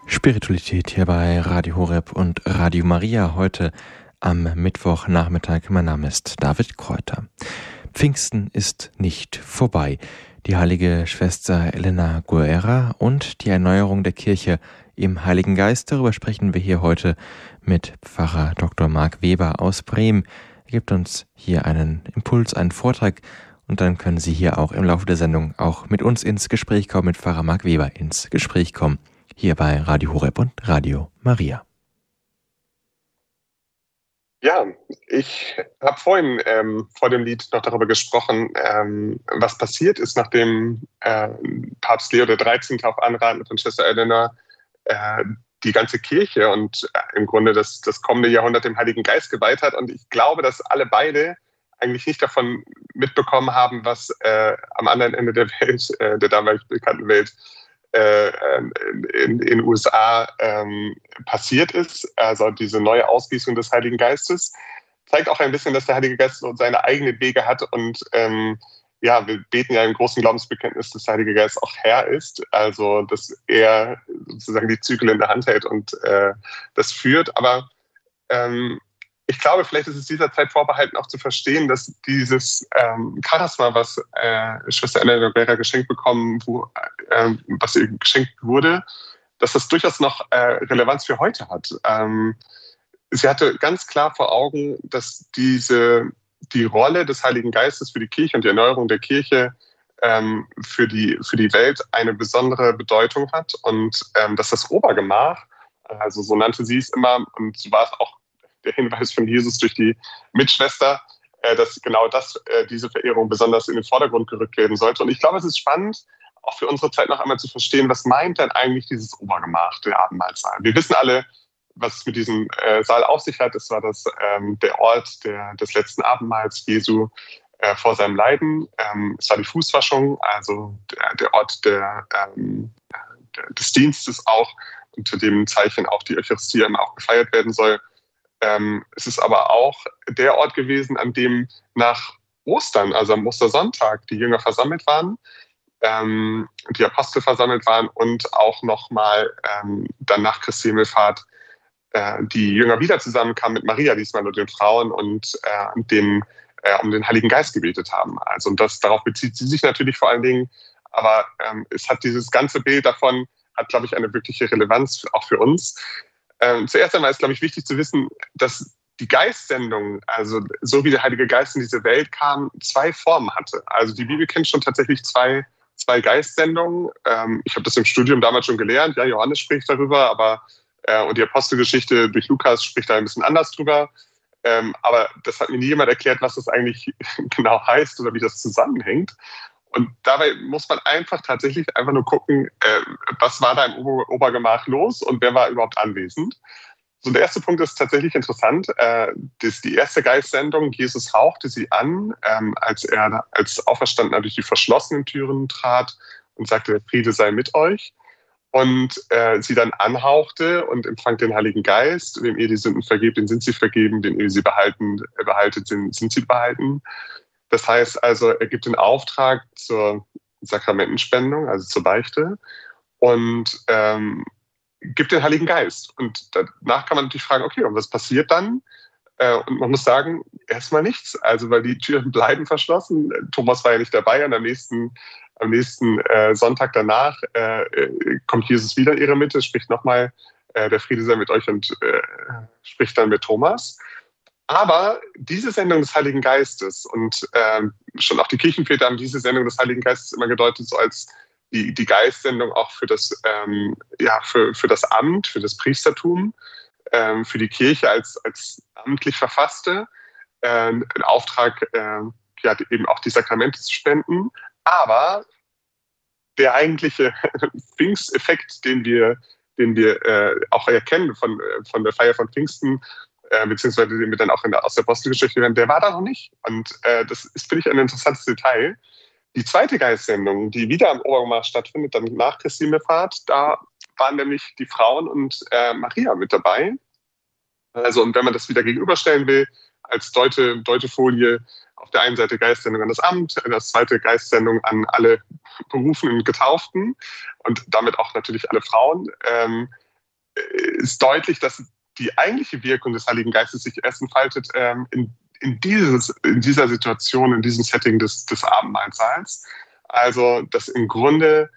Spiritualität hier bei Radio Horeb und Radio Maria heute am Mittwochnachmittag. Mein Name ist David Kräuter. Pfingsten ist nicht vorbei. Die heilige Schwester Elena Guerra und die Erneuerung der Kirche im Heiligen Geist. Darüber sprechen wir hier heute mit Pfarrer Dr. Marc Weber aus Bremen. Er gibt uns hier einen Impuls, einen Vortrag und dann können Sie hier auch im Laufe der Sendung auch mit uns ins Gespräch kommen, mit Pfarrer Marc Weber ins Gespräch kommen. Hier bei Radio Horeb und Radio Maria. Ja, ich habe vorhin vor dem Lied noch darüber gesprochen, was passiert ist, nachdem Papst Leo XIII. Auf Anraten von Schwester Elena die ganze Kirche und im Grunde das kommende Jahrhundert dem Heiligen Geist geweiht hat. Und ich glaube, dass alle beide eigentlich nicht davon mitbekommen haben, was am anderen Ende der Welt, der damals bekannten Welt, in den USA passiert ist. Also diese neue Ausgießung des Heiligen Geistes zeigt auch ein bisschen, dass der Heilige Geist so seine eigenen Wege hat und wir beten ja im großen Glaubensbekenntnis, dass der Heilige Geist auch Herr ist, also dass er sozusagen die Zügel in der Hand hält und das führt. Aber ich glaube, vielleicht ist es dieser Zeit vorbehalten, auch zu verstehen, dass dieses Charisma, was Schwester Elena Guerra geschenkt bekommen, was ihr geschenkt wurde, dass das durchaus noch Relevanz für heute hat. Sie hatte ganz klar vor Augen, dass die Rolle des Heiligen Geistes für die Kirche und die Erneuerung der Kirche für die Welt eine besondere Bedeutung hat und dass das Obergemach, also so nannte sie es immer, und so war es auch der Hinweis von Jesus durch die Mitschwester, dass genau diese Verehrung besonders in den Vordergrund gerückt werden sollte. Und ich glaube, es ist spannend, auch für unsere Zeit noch einmal zu verstehen, was meint denn eigentlich dieses Obergemach, der Abendmahlsaal? Wir wissen alle, was es mit diesem Saal auf sich hat. Es war der Ort des letzten Abendmahls Jesu vor seinem Leiden. Es war die Fußwaschung, also der Ort des Dienstes auch, unter dem Zeichen auch die Eucharistie immer auch gefeiert werden soll. Es ist aber auch der Ort gewesen, an dem nach Ostern, also am Ostersonntag, die Jünger versammelt waren, die Apostel versammelt waren und auch nochmal dann nach Christi Himmelfahrt die Jünger wieder zusammenkamen mit Maria, diesmal nur den Frauen und um den Heiligen Geist gebetet haben. Also und darauf bezieht sie sich natürlich vor allen Dingen, aber es hat dieses ganze Bild davon, hat, glaube ich, eine wirkliche Relevanz auch für uns. Zuerst einmal ist, glaube ich, wichtig zu wissen, dass die Geistsendung, also so wie der Heilige Geist in diese Welt kam, zwei Formen hatte. Also die Bibel kennt schon tatsächlich zwei Geistsendungen. Ich habe das im Studium damals schon gelernt. Ja, Johannes spricht darüber, und die Apostelgeschichte durch Lukas spricht da ein bisschen anders drüber. Aber das hat mir nie jemand erklärt, was das eigentlich genau heißt oder wie das zusammenhängt. Und dabei muss man tatsächlich nur gucken, was war da im Obergemach los und wer war überhaupt anwesend. So, der erste Punkt ist tatsächlich interessant. Das die erste Geistsendung, Jesus hauchte sie an, als er als Auferstandener durch die verschlossenen Türen trat und sagte, der Friede sei mit euch. Und sie dann anhauchte und empfangt den Heiligen Geist. Wem ihr die Sünden vergebt, denen sind sie vergeben. Wem ihr sie behaltet, sind sie behalten. Das heißt also, er gibt den Auftrag zur Sakramentenspendung, also zur Beichte, und gibt den Heiligen Geist. Und danach kann man natürlich fragen, okay, und was passiert dann? Und man muss sagen, erstmal nichts. Also, weil die Türen bleiben verschlossen. Thomas war ja nicht dabei. Und am nächsten Sonntag danach kommt Jesus wieder in ihre Mitte, spricht nochmal, der Friede sei mit euch und spricht dann mit Thomas. Aber diese Sendung des Heiligen Geistes und schon auch die Kirchenväter haben diese Sendung des Heiligen Geistes immer gedeutet so als die Geistsendung auch für das für das Amt, für das Priestertum, für die Kirche als amtlich Verfasste, ein Auftrag, eben auch die Sakramente zu spenden. Aber der eigentliche Pfingsteffekt, den wir auch erkennen von der Feier von Pfingsten, beziehungsweise den wir dann auch aus der Apostelgeschichte hören, der war da noch nicht. Und das ist, finde ich, ein interessantes Detail. Die zweite Geistsendung, die wieder am Obergemach stattfindet, dann nach Christi Himmelfahrt, da waren nämlich die Frauen und Maria mit dabei. Also, und wenn man das wieder gegenüberstellen will, als Deutefolie, auf der einen Seite Geistsendung an das Amt, das zweite Geistsendung an alle Berufenen und Getauften und damit auch natürlich alle Frauen, ist deutlich, dass die eigentliche Wirkung des Heiligen Geistes sich erst entfaltet in dieser Situation, in diesem Setting des Abendmahlsaals. Also, dass im Grunde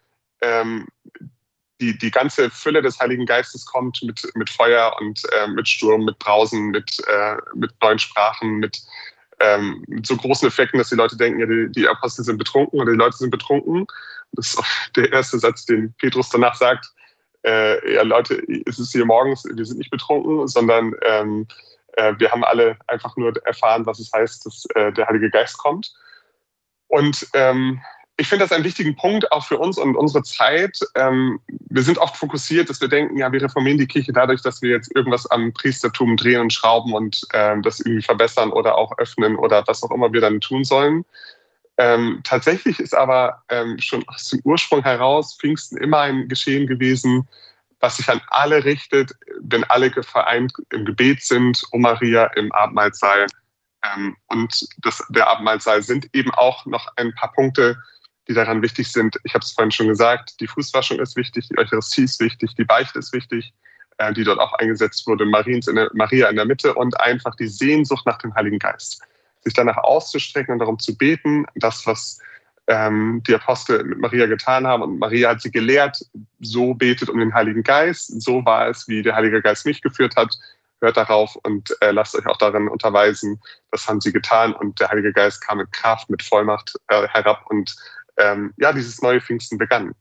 die ganze Fülle des Heiligen Geistes kommt mit Feuer und mit Sturm, mit Brausen, mit neuen Sprachen, mit so großen Effekten, dass die Leute denken, ja, die Apostel sind betrunken oder die Leute sind betrunken. Das ist auch der erste Satz, den Petrus danach sagt. Ja, Leute, es ist hier morgens, wir sind nicht betrunken, sondern wir haben alle einfach nur erfahren, was es heißt, dass der Heilige Geist kommt. Und ich finde das einen wichtigen Punkt auch für uns und unsere Zeit. Wir sind oft fokussiert, dass wir denken, ja, wir reformieren die Kirche dadurch, dass wir jetzt irgendwas am Priestertum drehen und schrauben und das irgendwie verbessern oder auch öffnen oder was auch immer wir dann tun sollen. Tatsächlich ist aber schon aus dem Ursprung heraus Pfingsten immer ein Geschehen gewesen, was sich an alle richtet, wenn alle vereint im Gebet sind, um Maria im Abendmahlsaal. Und der Abendmahlsaal sind eben auch noch ein paar Punkte, die daran wichtig sind. Ich habe es vorhin schon gesagt, die Fußwaschung ist wichtig, die Eucharistie ist wichtig, die Beichte ist wichtig, die dort auch eingesetzt wurde, Maria in der Mitte und einfach die Sehnsucht nach dem Heiligen Geist. Sich danach auszustrecken und darum zu beten, das, was die Apostel mit Maria getan haben. Und Maria hat sie gelehrt, so betet um den Heiligen Geist. So war es, wie der Heilige Geist mich geführt hat. Hört darauf und lasst euch auch darin unterweisen. Das haben sie getan und der Heilige Geist kam mit Kraft, mit Vollmacht herab und dieses neue Pfingsten begann.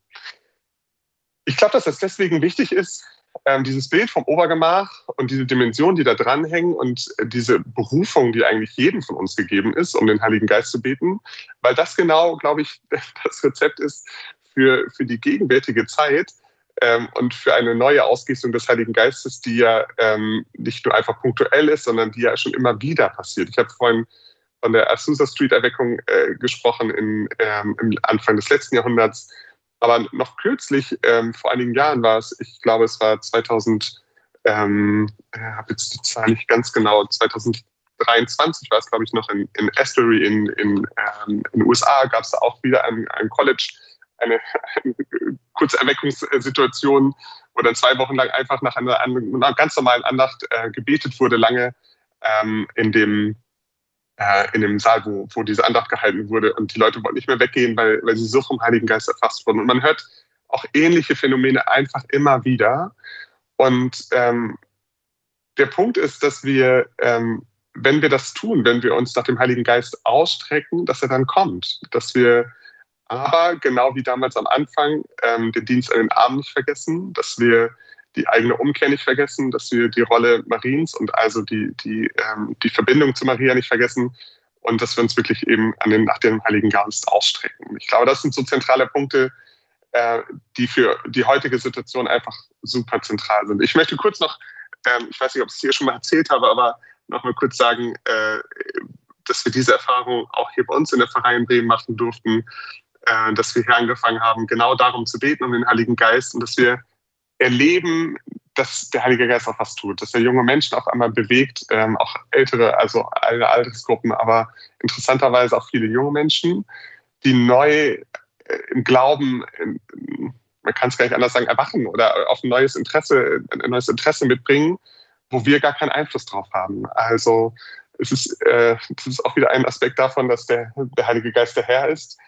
Ich glaube, dass das deswegen wichtig ist, dieses Bild vom Obergemach und diese Dimension, die da dranhängen und diese Berufung, die eigentlich jedem von uns gegeben ist, um den Heiligen Geist zu beten, weil das genau, glaube ich, das Rezept ist für die gegenwärtige Zeit und für eine neue Ausgießung des Heiligen Geistes, die ja nicht nur einfach punktuell ist, sondern die ja schon immer wieder passiert. Ich habe vorhin von der Azusa Street Erweckung gesprochen im Anfang des letzten Jahrhunderts. Aber noch kürzlich, vor einigen Jahren war es, ich glaube, es war 2000, habe jetzt die Zahl nicht ganz genau, 2023 war es, glaube ich, noch in Asbury in den USA, gab es da auch wieder ein College, eine kurze Erweckungssituation, wo dann 2 Wochen lang einfach nach einer ganz normalen Andacht gebetet wurde, lange in dem Saal, wo diese Andacht gehalten wurde. Und die Leute wollten nicht mehr weggehen, weil sie so vom Heiligen Geist erfasst wurden. Und man hört auch ähnliche Phänomene einfach immer wieder. Und der Punkt ist, dass wir, wenn wir das tun, wenn wir uns nach dem Heiligen Geist ausstrecken, dass er dann kommt. Dass wir aber, genau wie damals am Anfang, den Dienst an den Armen nicht vergessen, dass wir die eigene Umkehr nicht vergessen, dass wir die Rolle Mariens und also die Verbindung zu Maria nicht vergessen und dass wir uns wirklich eben nach dem Heiligen Geist ausstrecken. Ich glaube, das sind so zentrale Punkte, die für die heutige Situation einfach super zentral sind. Ich möchte kurz noch, ich weiß nicht, ob ich es hier schon mal erzählt habe, aber noch mal kurz sagen, dass wir diese Erfahrung auch hier bei uns in der Pfarrei in Bremen machen durften, dass wir hier angefangen haben, genau darum zu beten, um den Heiligen Geist und dass wir erleben, dass der Heilige Geist auch was tut, dass er junge Menschen auf einmal bewegt, auch ältere, also alle Altersgruppen, aber interessanterweise auch viele junge Menschen, die neu im Glauben, man kann es gar nicht anders sagen, erwachen oder auf ein neues Interesse mitbringen, wo wir gar keinen Einfluss drauf haben. Also das ist auch wieder ein Aspekt davon, dass der Heilige Geist der Herr ist,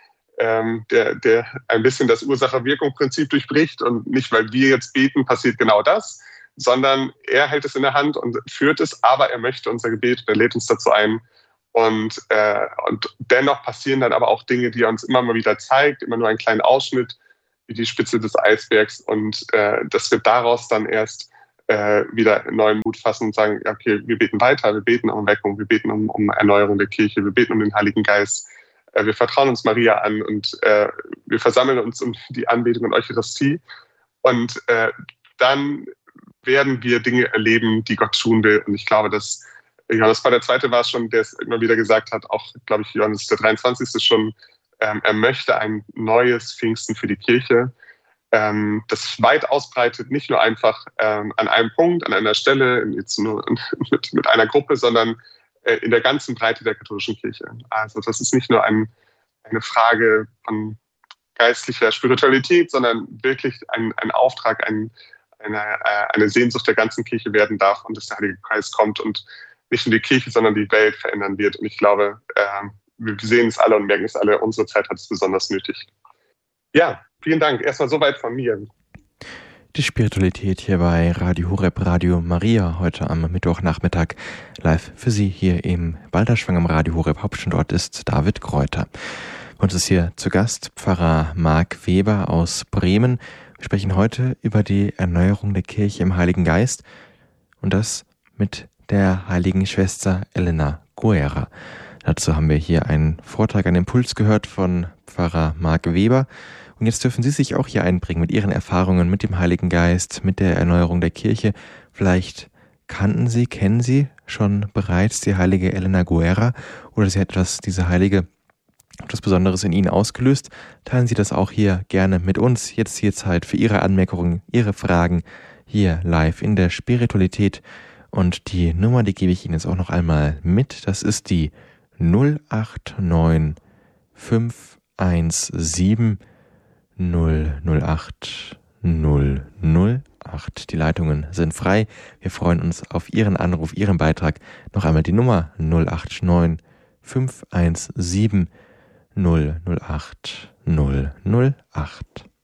der ein bisschen das Ursache-Wirkung-Prinzip durchbricht und nicht, weil wir jetzt beten, passiert genau das, sondern er hält es in der Hand und führt es, aber er möchte unser Gebet, er lädt uns dazu ein und dennoch passieren dann aber auch Dinge, die er uns immer mal wieder zeigt, immer nur einen kleinen Ausschnitt, wie die Spitze des Eisbergs und dass wir daraus dann erst wieder neuen Mut fassen und sagen, okay, wir beten weiter, wir beten um Erweckung, wir beten um Erneuerung der Kirche, wir beten um den Heiligen Geist. Wir vertrauen uns Maria an und wir versammeln uns um die Anbetung und Eucharistie. Und dann werden wir Dinge erleben, die Gott tun will. Und ich glaube, dass Johannes Paul II. War es schon, der es immer wieder gesagt hat, auch, glaube ich, Johannes der 23. schon, er möchte ein neues Pfingsten für die Kirche, das weit ausbreitet, nicht nur einfach an einem Punkt, an einer Stelle, jetzt nur mit einer Gruppe, sondern in der ganzen Breite der katholischen Kirche. Also das ist nicht nur eine Frage von geistlicher Spiritualität, sondern wirklich ein Auftrag, ein eine Sehnsucht der ganzen Kirche werden darf und dass der Heilige Geist kommt und nicht nur die Kirche, sondern die Welt verändern wird. Und ich glaube, wir sehen es alle und merken es alle, unsere Zeit hat es besonders nötig. Ja, vielen Dank. Erstmal soweit von mir. Die Spiritualität hier bei Radio Horeb, Radio Maria, heute am Mittwochnachmittag live für Sie hier im Balderschwang am Radio Horeb. Hauptstandort ist David Kräuter. Uns ist hier zu Gast Pfarrer Marc Weber aus Bremen. Wir sprechen heute über die Erneuerung der Kirche im Heiligen Geist und das mit der heiligen Schwester Elena Guerra. Dazu haben wir hier einen Vortrag, einen Impuls gehört von Pfarrer Marc Weber. Und jetzt dürfen Sie sich auch hier einbringen mit Ihren Erfahrungen mit dem Heiligen Geist, mit der Erneuerung der Kirche. Vielleicht kennen Sie schon bereits die heilige Elena Guerra oder sie hat diese Heilige etwas Besonderes in Ihnen ausgelöst. Teilen Sie das auch hier gerne mit uns. Jetzt hier Zeit für Ihre Anmerkungen, Ihre Fragen hier live in der Spiritualität. Und die Nummer, die gebe ich Ihnen jetzt auch noch einmal mit. Das ist die 089 517 008 008. Die Leitungen sind frei. Wir freuen uns auf Ihren Anruf, Ihren Beitrag. Noch einmal die Nummer 089 517 008 008.